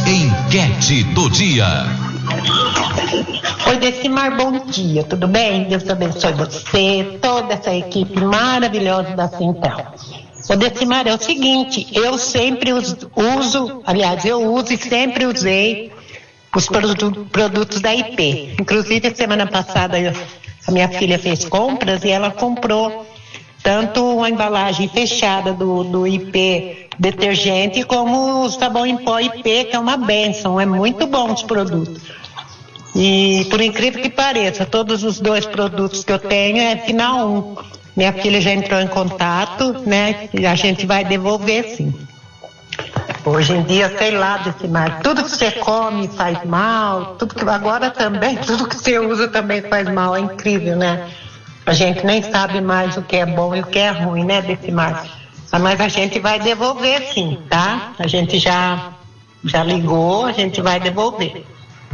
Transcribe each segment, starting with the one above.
Enquete do dia. Oi, Decimar, bom dia, tudo bem? Deus abençoe você, toda essa equipe maravilhosa da Central. Ô, Decimar, é o seguinte, eu sempre uso e sempre usei os produtos da IP. Inclusive, semana passada a minha filha fez compras e ela comprou tanto a embalagem fechada do IP detergente como o sabão em pó IP, que é uma bênção, é muito bom os produtos. E por incrível que pareça, todos os dois produtos que eu tenho é final 1. Minha filha já entrou em contato, né? E a gente vai devolver, sim. Hoje em dia, sei lá, Decimar, tudo que você come faz mal, agora também, tudo que você usa também faz mal, é incrível, né? A gente nem sabe mais o que é bom e o que é ruim, né, Decimar? Mas a gente vai devolver, sim, tá? A gente já ligou, a gente vai devolver.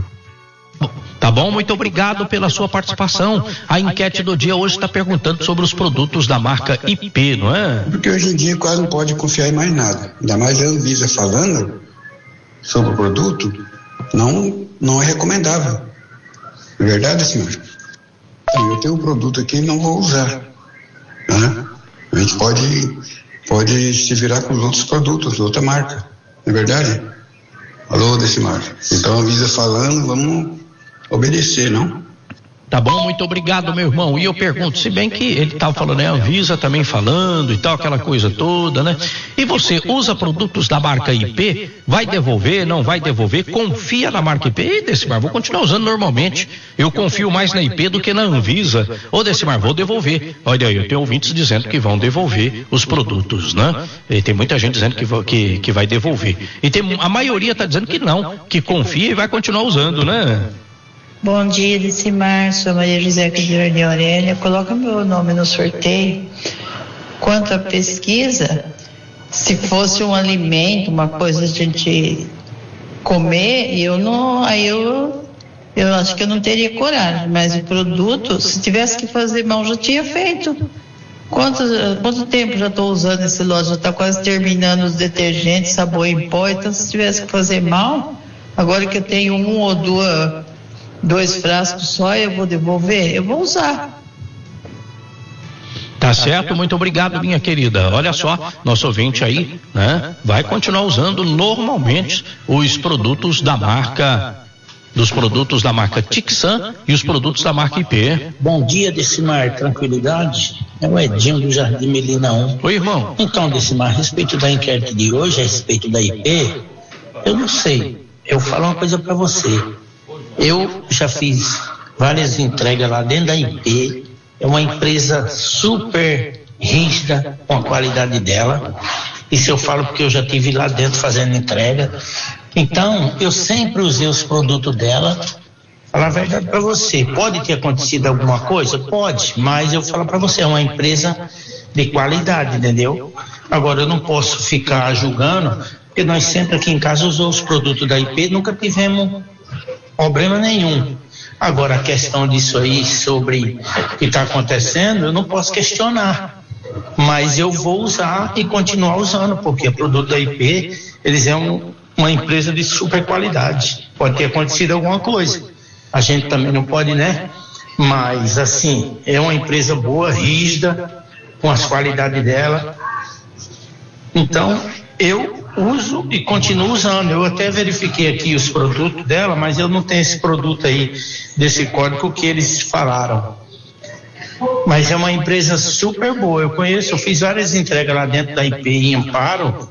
Tá bom? Muito obrigado pela sua participação. A enquete do dia hoje está perguntando sobre os produtos da marca IP, não é? Porque hoje em dia quase não pode confiar em mais nada. Ainda mais a Anvisa falando sobre o produto, não é recomendável. Não é verdade, senhor? Eu tenho um produto aqui e não vou usar. Né? A gente pode se virar com os outros produtos, outra marca. Não é verdade? Alô, Decimar. Então a Anvisa falando, vamos obedecer, não? Tá bom, muito obrigado, meu irmão. E eu pergunto, se bem que ele estava falando, né, a Anvisa também falando e tal, aquela coisa toda, né? E você usa produtos da marca IP? Vai devolver, não vai devolver? Confia na marca IP? E Decimar, vou continuar usando normalmente. Eu confio mais na IP do que na Anvisa. Ô, Decimar, vou devolver. Olha aí, eu tenho ouvintes dizendo que vão devolver os produtos, né? E tem muita gente dizendo que vai devolver. E a maioria está dizendo que não, que confia e vai continuar usando, né? Bom dia, Decimar, sou Maria José aqui de Jardim Aurélia. Coloca meu nome no sorteio. Quanto à pesquisa, se fosse um alimento, uma coisa a gente comer, eu acho que eu não teria coragem, mas o produto, se tivesse que fazer mal, já tinha feito. Quanto tempo já estou usando esse lote? Já está quase terminando os detergentes, sabão em pó, então se tivesse que fazer mal, agora que eu tenho um ou dois frascos só, eu vou devolver? Eu vou usar. Tá certo, muito obrigado, minha querida. Olha só, nosso ouvinte aí, né, vai continuar usando normalmente os produtos da marca Tixan e os produtos da marca IP. Bom dia, Decimar, tranquilidade? É o Edinho do Jardim Melina 1. Oi, irmão. Então, Decimar, a respeito da enquete de hoje, a respeito da IP, eu não sei. Eu falo uma coisa para você. Eu já fiz várias entregas lá dentro da IP, é uma empresa super rígida com a qualidade dela, isso eu falo porque eu já estive lá dentro fazendo entrega, então eu sempre usei os produtos dela. Falar a verdade para você, pode ter acontecido alguma coisa? Pode, mas eu falo para você, é uma empresa de qualidade, entendeu? Agora eu não posso ficar julgando, porque nós sempre aqui em casa usamos os produtos da IP, nunca tivemos problema nenhum. Agora, a questão disso aí, sobre o que está acontecendo, eu não posso questionar. Mas eu vou usar e continuar usando, porque o produto da IP, eles é uma empresa de super qualidade. Pode ter acontecido alguma coisa. A gente também não pode, né? Mas, assim, é uma empresa boa, rígida, com as qualidades dela. Então, eu uso e continuo usando. Eu até verifiquei aqui os produtos dela, mas eu não tenho esse produto aí, desse código que eles falaram. Mas é uma empresa super boa, eu conheço, eu fiz várias entregas lá dentro da IP em Amparo,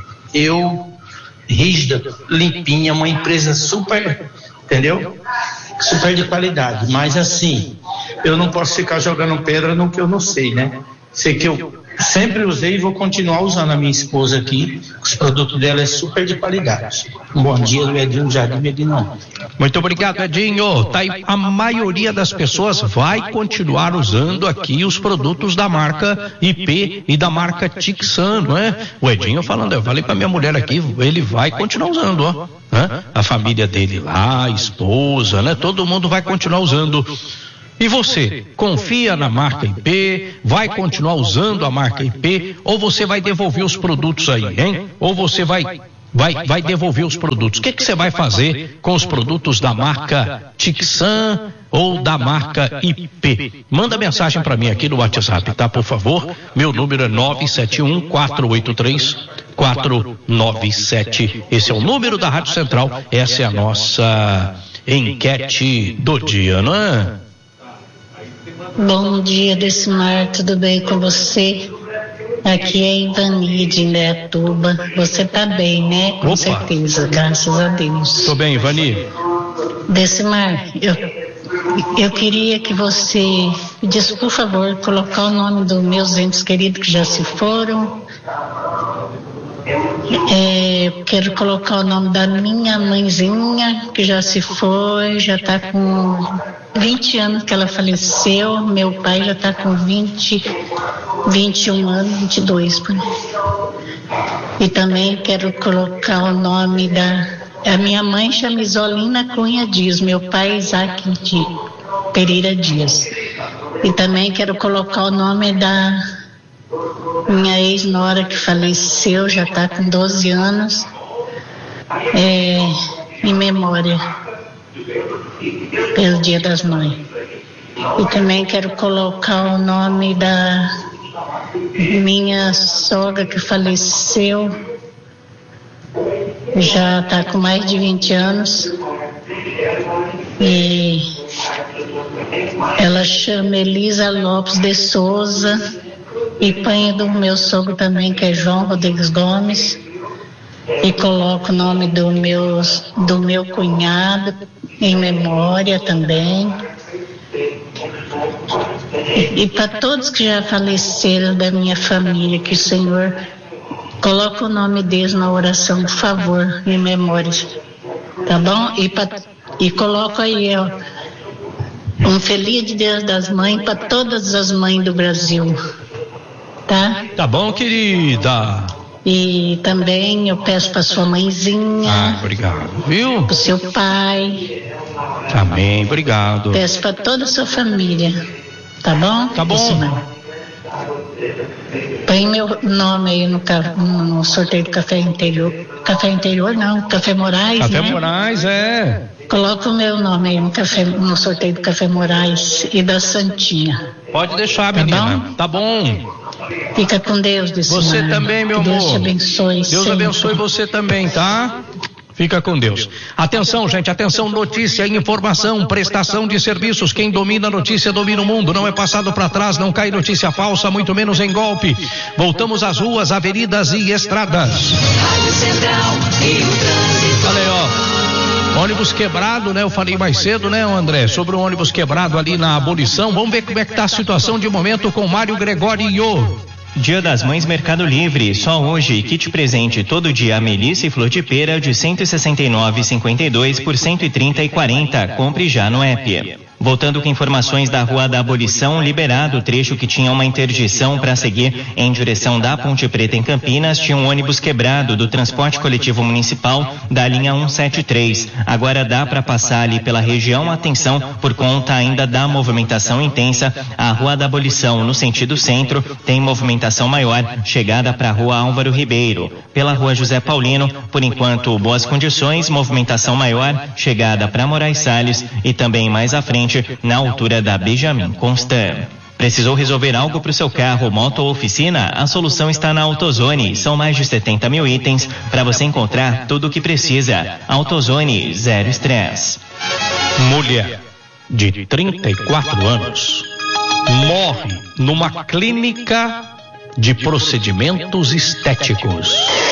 rígida, limpinha, uma empresa super, entendeu? Super de qualidade, mas assim, eu não posso ficar jogando pedra no que eu não sei, né? Sei que eu sempre usei e vou continuar usando. A minha esposa aqui, os produtos dela é super de qualidade. Um bom dia do Edinho Jardim Medina. Muito obrigado, Edinho. Tá aí, a maioria das pessoas vai continuar usando aqui os produtos da marca IP e da marca Tixan, não é? O Edinho falando, eu falei pra minha mulher aqui, ele vai continuar usando, ó. Né? A família dele lá, a esposa, né? Todo mundo vai continuar usando. E você, confia na marca IP, vai continuar usando a marca IP, ou você vai devolver os produtos aí, hein? Ou você vai vai devolver os produtos. O que você vai fazer com os produtos da marca Tixan ou da marca IP? Manda mensagem para mim aqui no WhatsApp, tá? Por favor, meu número é 971-483-497. Esse é o número da Rádio Central, essa é a nossa enquete do dia, não é? Bom dia, Decimar, tudo bem com você? Aqui é Ivani de Indaiatuba. Você tá bem, né? Com certeza, graças a Deus. Tô bem, Ivani. Decimar, eu queria que você pedisse, por favor, colocar o nome dos meus entes queridos que já se foram. Quero colocar o nome da minha mãezinha, que já se foi, já está com 20 anos que ela faleceu. Meu pai já está com 21 anos, 22 por aí. E também quero colocar o nome a minha mãe chama Isolina Cunha Dias, meu pai Isaac Pereira Dias. E também quero colocar o nome da minha ex-nora que faleceu, já está com 12 anos, em memória, pelo Dia das Mães. E também quero colocar o nome da minha sogra que faleceu, já está com mais de 20 anos, e ela chama Elisa Lopes de Souza. E ponho do meu sogro também, que é João Rodrigues Gomes, e coloco o nome do meu cunhado em memória também. E para todos que já faleceram da minha família, que o Senhor coloque o nome deles na oração, por favor, em memória, tá bom? E coloco aí, ó, um feliz Dia das Mães para todas as mães do Brasil. Tá bom, querida. E também eu peço para sua mãezinha. Obrigado, viu? Para o seu pai. Amém, obrigado. Peço para toda a sua família. Tá bom? Tá bom. Põe meu nome aí no sorteio do Café Interior. Café Interior não, Café Moraes, Café né? Moraes, Coloca o meu nome aí no sorteio do Café Moraes e da Santinha. Pode deixar, menina. Tá bom. Fica com Deus, Decimar. Você também, meu amor. Deus te abençoe. Deus abençoe você também, tá? Fica com Deus. Atenção, gente, atenção, notícia, informação, prestação de serviços. Quem domina a notícia domina o mundo. Não é passado para trás, não cai notícia falsa, muito menos em golpe. Voltamos às ruas, avenidas e estradas. Rádio Central e o trânsito. Olha aí, ó. Ônibus quebrado, né? Eu falei mais cedo, né, André? Sobre o ônibus quebrado ali na Abolição. Vamos ver como é que tá a situação de momento com Mário Gregório. Dia das Mães Mercado Livre, só hoje, kit presente todo dia Melissa e Flor de Pera de 169,52 por 130,40. Compre já no app. Voltando com informações da Rua da Abolição, liberado o trecho que tinha uma interdição para seguir em direção da Ponte Preta em Campinas, tinha um ônibus quebrado do transporte coletivo municipal da linha 173. Agora dá para passar ali pela região, atenção, por conta ainda da movimentação intensa. A Rua da Abolição, no sentido centro, tem movimentação maior, chegada para a Rua Álvaro Ribeiro. Pela Rua José Paulino, por enquanto, boas condições, movimentação maior, chegada para Moraes Salles e também mais à frente, na altura da Benjamin Constant. Precisou resolver algo para o seu carro, moto ou oficina? A solução está na AutoZone. São mais de 70 mil itens para você encontrar tudo o que precisa. AutoZone, zero estresse. Mulher de 34 anos morre numa clínica de procedimentos estéticos.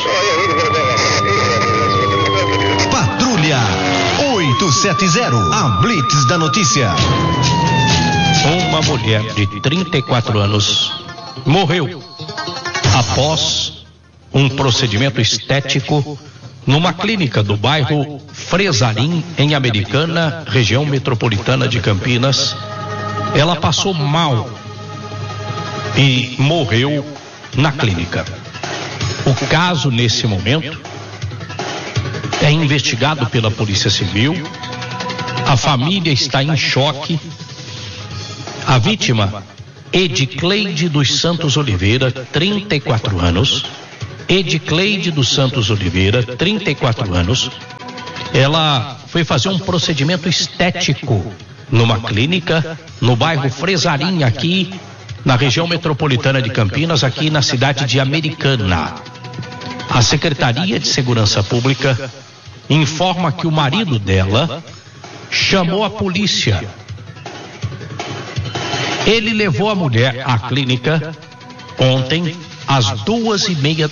Patrulha 870, a Blitz da notícia. Uma mulher de 34 anos morreu após um procedimento estético numa clínica do bairro Fresarim, em Americana, região metropolitana de Campinas. Ela passou mal e morreu na clínica. O caso, nesse momento, é investigado pela Polícia Civil. A família está em choque. A vítima, Edicleide dos Santos Oliveira, 34 anos, Edicleide dos Santos Oliveira, 34 anos. Ela foi fazer um procedimento estético numa clínica no bairro Fresarim, aqui na região metropolitana de Campinas, aqui na cidade de Americana. A Secretaria de Segurança Pública informa que o marido dela chamou a polícia. Ele levou a mulher à clínica ontem às 2:30